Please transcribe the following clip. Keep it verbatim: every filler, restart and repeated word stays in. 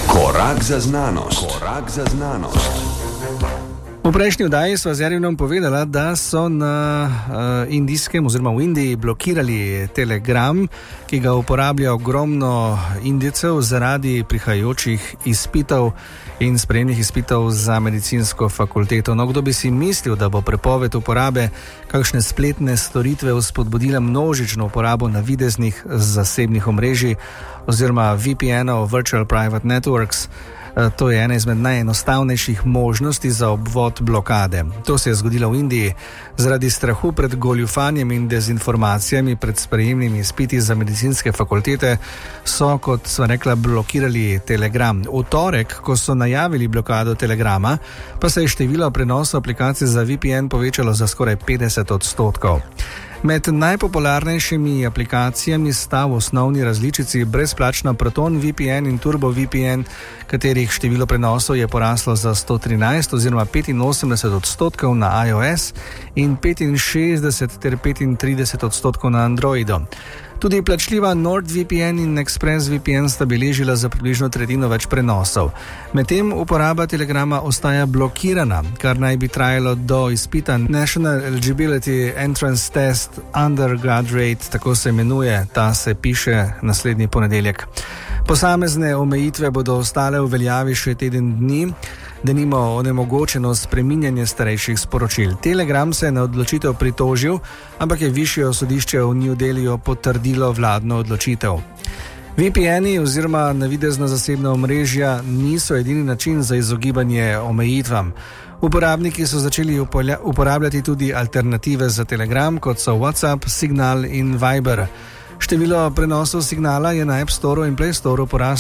Korak za znanost. Korak za znanost. V prejšnji oddaji sva z Jarinom povedala, da so na uh, indijskem oziroma v Indiji blokirali Telegram, ki ga uporablja ogromno Indijcev zaradi prihajajočih izpitov in sprejemnih izpitov za medicinsko fakulteto. No, kdo bi si mislil, da bo prepoved uporabe kakšne spletne storitve vzpodbudila množično uporabo navideznih zasebnih omrežij oziroma V P N-ov, Virtual Private Networks. To je ena izmed najenostavnejših možnosti za obvod blokade. To se je zgodilo v Indiji. Zaradi strahu pred goljufanjem in dezinformacijami pred sprejemnimi izpiti za medicinske fakultete so, kot sva rekla, blokirali Telegram. V torek, ko so najavili blokado Telegrama, pa se je število prenosov aplikacij za V P N povečalo za skoraj petdeset odstotkov. Med najpopularnejšimi aplikacijami sta v osnovni različici brezplačna Proton V P N in Turbo V P N, katerih število prenosov je poraslo za sto trinajst oziroma petinosemdeset odstotkov na iOS in petinšestdeset ter petintrideset odstotkov na Androidu. Tudi plačljiva NordVPN in ExpressVPN sta beležila za približno tretjino več prenosov. Medtem uporaba Telegrama ostaja blokirana, kar naj bi trajalo do izpita National Eligibility Entrance Test Undergraduate, tako se imenuje, ta se piše naslednji ponedeljek. Posamezne omejitve bodo ostale v veljavi še teden dni, denimo onemogočeno spreminjanje starejših sporočil. Telegram se je na odločitev pritožil, ampak je višje sodišče v New Delhiju potrdilo vladno odločitev. V P N-i oziroma navidezna zasebna omrežja niso edini način za izogibanje omejitvam. Uporabniki so začeli uporabljati tudi alternative za Telegram, kot so WhatsApp, Signal in Viber. Število prenosov signala je na App Storeu in Play Storeu poraslo